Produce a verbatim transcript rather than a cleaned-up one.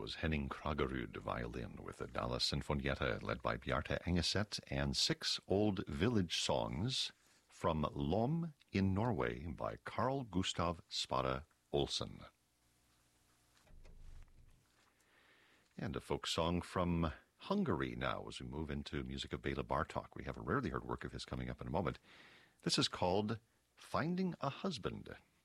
was Henning Kragerud violin with the Dallas Sinfonietta led by Bjarte Engeset and six old village songs from Lom in Norway by Carl Gustav Spade Olsen. And a folk song from Hungary now as we move into music of Bela Bartok. We have a rarely heard work of his coming up in a moment. This is called Finding a Husband.